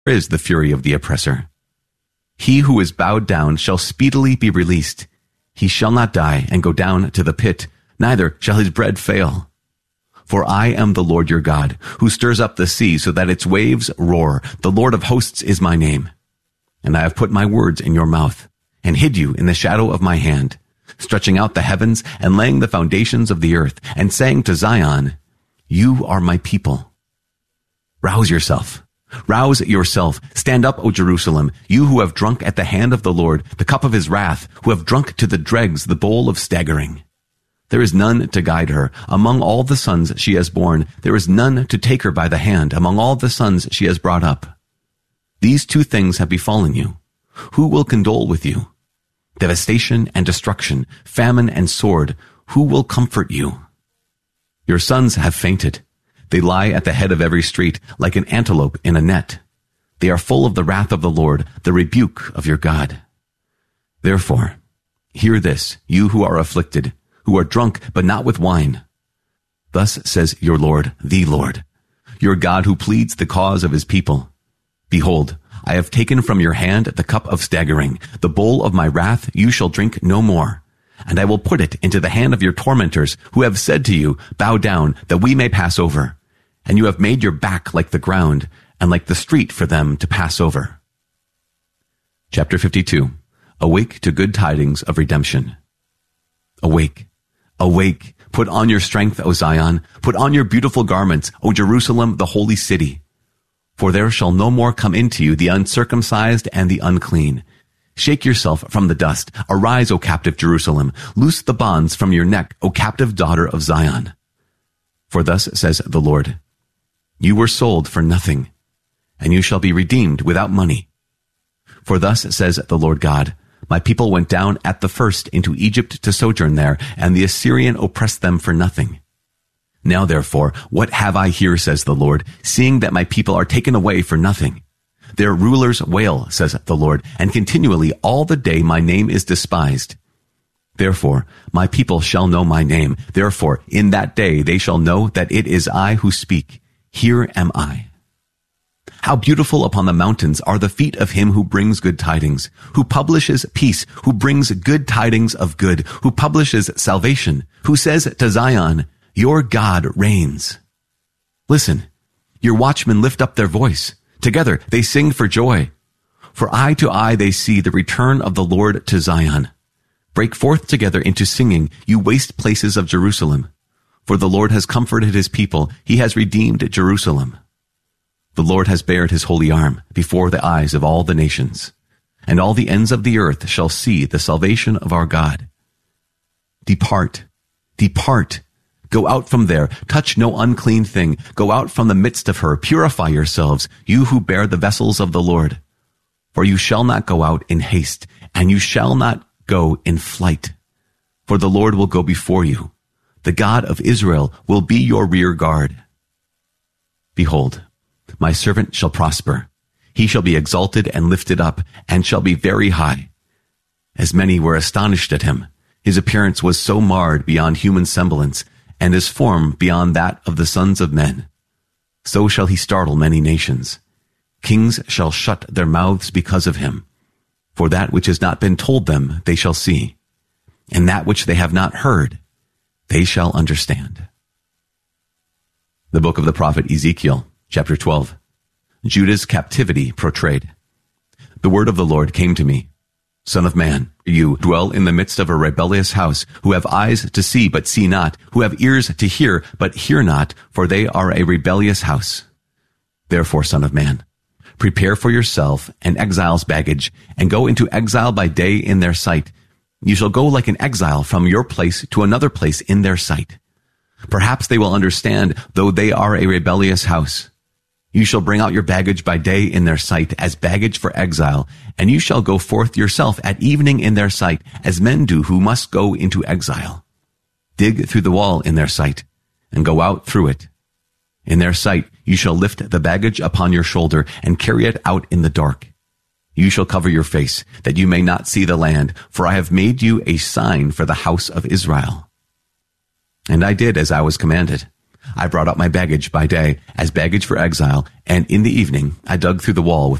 is the fury of the oppressor. He who is bowed down shall speedily be released. He shall not die and go down to the pit, neither shall his bread fail. For I am the Lord your God, who stirs up the sea so that its waves roar. The Lord of hosts is my name. And I have put my words in your mouth, and hid you in the shadow of my hand, stretching out the heavens and laying the foundations of the earth, and saying to Zion, you are my people. Rouse yourself. Rouse yourself. Stand up, O Jerusalem, you who have drunk at the hand of the Lord the cup of his wrath, who have drunk to the dregs the bowl of staggering. There is none to guide her. Among all the sons she has borne, there is none to take her by the hand among all the sons she has brought up. These two things have befallen you. Who will condole with you? Devastation and destruction, famine and sword. Who will comfort you? Your sons have fainted. They lie at the head of every street, like an antelope in a net. They are full of the wrath of the Lord, the rebuke of your God. Therefore, hear this, you who are afflicted, who are drunk, but not with wine. Thus says your Lord, the Lord, your God who pleads the cause of his people. Behold, I have taken from your hand the cup of staggering, the bowl of my wrath you shall drink no more. And I will put it into the hand of your tormentors, who have said to you, bow down, that we may pass over. And you have made your back like the ground, and like the street for them to pass over. Chapter 52. Awake to good tidings of redemption. Awake, awake, put on your strength, O Zion, put on your beautiful garments, O Jerusalem, the holy city. For there shall no more come into you the uncircumcised and the unclean. Shake yourself from the dust. Arise, O captive Jerusalem. Loose the bonds from your neck, O captive daughter of Zion. For thus says the Lord, you were sold for nothing, and you shall be redeemed without money. For thus says the Lord God, my people went down at the first into Egypt to sojourn there, and the Assyrian oppressed them for nothing. Now therefore, what have I here, says the Lord, seeing that my people are taken away for nothing? Their rulers wail, says the Lord, and continually all the day my name is despised. Therefore, my people shall know my name. Therefore, in that day they shall know that it is I who speak. Here am I. How beautiful upon the mountains are the feet of him who brings good tidings, who publishes peace, who brings good tidings of good, who publishes salvation, who says to Zion, your God reigns. Listen, your watchmen lift up their voice. Together they sing for joy. For eye to eye they see the return of the Lord to Zion. Break forth together into singing, you waste places of Jerusalem. For the Lord has comforted his people. He has redeemed Jerusalem. The Lord has bared his holy arm before the eyes of all the nations, and all the ends of the earth shall see the salvation of our God. Depart, depart, go out from there, touch no unclean thing, go out from the midst of her, purify yourselves, you who bear the vessels of the Lord. For you shall not go out in haste, and you shall not go in flight. For the Lord will go before you. The God of Israel will be your rear guard. Behold, my servant shall prosper. He shall be exalted and lifted up, and shall be very high. As many were astonished at him, his appearance was so marred beyond human semblance, and his form beyond that of the sons of men. So shall he startle many nations. Kings shall shut their mouths because of him. For that which has not been told them they shall see, and that which they have not heard they shall understand. The book of the prophet Ezekiel, chapter 12. Judah's captivity portrayed. The word of the Lord came to me. Son of man, you dwell in the midst of a rebellious house, who have eyes to see but see not, who have ears to hear but hear not, for they are a rebellious house. Therefore, son of man, prepare for yourself an exile's baggage, and go into exile by day in their sight. You shall go like an exile from your place to another place in their sight. Perhaps they will understand, though they are a rebellious house. You shall bring out your baggage by day in their sight as baggage for exile, and you shall go forth yourself at evening in their sight, as men do who must go into exile. Dig through the wall in their sight, and go out through it. In their sight you shall lift the baggage upon your shoulder, and carry it out in the dark. You shall cover your face, that you may not see the land, for I have made you a sign for the house of Israel. And I did as I was commanded. I brought out my baggage by day as baggage for exile, and in the evening I dug through the wall with